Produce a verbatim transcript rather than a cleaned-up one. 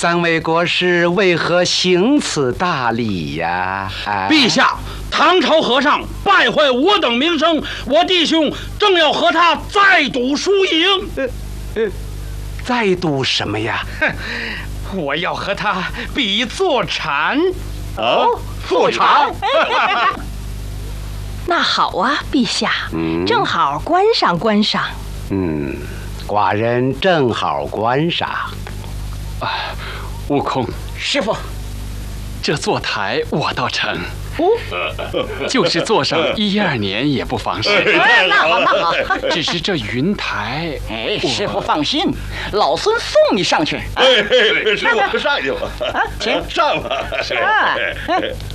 三位国师为何行此大礼呀？啊、 陛下，唐朝和尚败坏我等名声，我弟兄正要和他再赌输赢。 呃呃，再赌什么呀？ 我要和他比坐禅。 哦，坐禅。 那好啊，陛下，嗯、正好观赏观赏。 嗯，寡人正好观赏。 啊，悟空， 师傅， 这坐台我倒成。哦，就是坐上一二年也不妨事。 哎，那好，那好。 只是这云台， 哎，师傅放心，老孙送你上去。 哎，师傅上去吧。 啊，请上吧。 啊。